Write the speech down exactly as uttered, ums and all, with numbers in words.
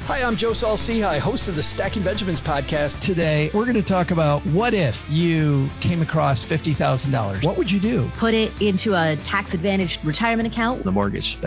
Hi, I'm Joe Saul-Sehy, host of the Stacking Benjamins podcast. Today, we're going to talk about what if you came across fifty thousand dollars? What would you do? Put it into a tax-advantaged retirement account. The mortgage.